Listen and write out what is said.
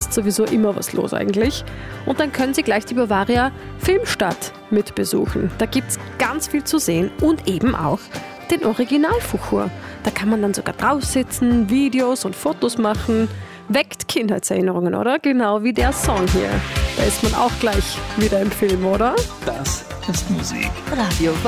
ist sowieso immer was los eigentlich. Und dann können Sie gleich die Bavaria Filmstadt mit besuchen. Da gibt es ganz viel zu sehen und eben auch den Originalfuchur. Da kann man dann sogar drauf sitzen, Videos und Fotos machen. Weckt Kindheitserinnerungen, oder? Genau wie der Song hier. Da ist man auch gleich wieder im Film, oder? Das ist Musik. Radio